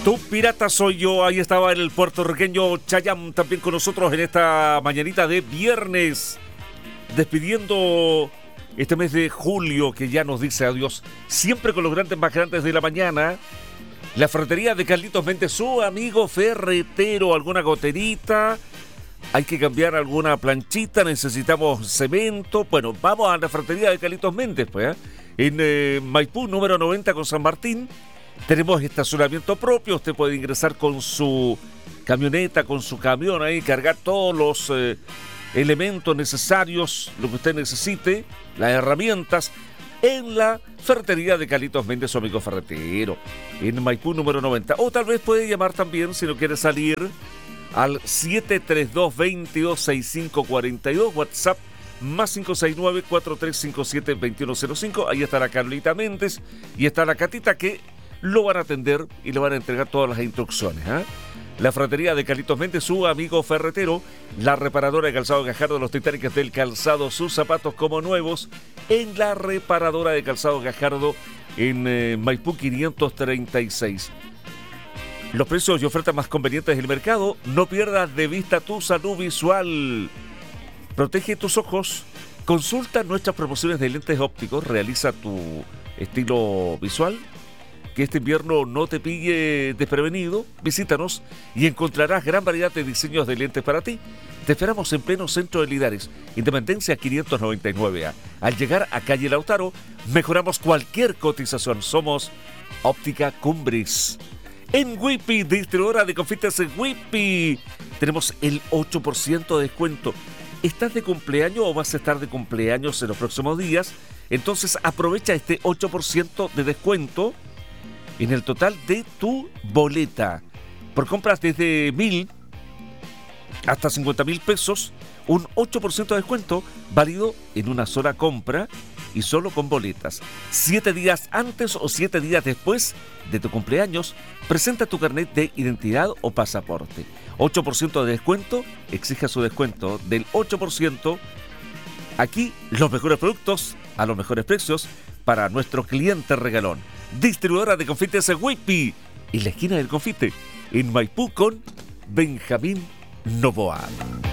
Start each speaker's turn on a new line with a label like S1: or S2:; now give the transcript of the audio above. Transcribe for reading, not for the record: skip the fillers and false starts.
S1: Tu pirata soy yo. Ahí estaba el puertorriqueño Chayanne también con nosotros en esta mañanita de viernes, despidiendo este mes de julio que ya nos dice adiós, siempre con los grandes más grandes de la mañana. La ferretería de Carlitos Méndez, su amigo ferretero. Alguna goterita, hay que cambiar alguna planchita, necesitamos cemento. Bueno, vamos a la ferretería de Carlitos Méndez, pues, en Maipú, número 90 con San Martín. Tenemos estacionamiento propio, usted puede ingresar con su camioneta, con su camión ahí, cargar todos los elementos necesarios, lo que usted necesite, las herramientas, en la ferretería de Carlitos Méndez, su amigo ferretero, en Maipú número 90. O tal vez puede llamar también, si no quiere salir, al 732-226542, WhatsApp más 569-4357-2105. Ahí está la Carlita Méndez y está la Catita, que lo van a atender y le van a entregar todas las instrucciones. La ferretería de Carlitos Méndez, su amigo ferretero. La reparadora de calzado Gajardo, los Titanes del calzado, sus zapatos como nuevos en la reparadora de calzado Gajardo en Maipú 536. Los precios y ofertas más convenientes del mercado. No pierdas de vista tu salud visual. Protege tus ojos. Consulta nuestras promociones de lentes ópticos. Realiza tu estilo visual, que este invierno no te pille desprevenido. Visítanos y encontrarás gran variedad de diseños de lentes para ti. Te esperamos en pleno centro de Linares, Independencia 599A. Al llegar a calle Lautaro, mejoramos cualquier cotización. Somos Óptica Cumbres. En Whippy, distribuidora de confites en Whippy, tenemos el 8% de descuento. ¿Estás de cumpleaños o vas a estar de cumpleaños en los próximos días? Entonces aprovecha este 8% de descuento en el total de tu boleta. Por compras desde 1,000 hasta 50,000 pesos, un 8% de descuento válido en una sola compra y solo con boletas. 7 días antes o 7 días después de tu cumpleaños, presenta tu carnet de identidad o pasaporte. 8% de descuento, exija su descuento del 8%. Aquí los mejores productos a los mejores precios para nuestro cliente regalón. Distribuidora de confites en Whippy, en la esquina del confite, en Maipú con Benjamín Novoa.